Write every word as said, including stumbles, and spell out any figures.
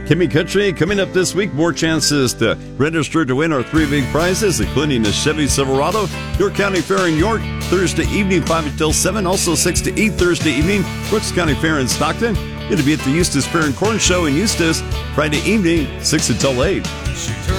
Kimmy Country, coming up this week, more chances to register to win our three big prizes, including the Chevy Silverado. York County Fair in York, Thursday evening, five until seven. Also six to eight Thursday evening, Brooks County Fair in Stockton. Going to be at the Eustis Fair and Corn Show in Eustis, Friday evening, six until eight.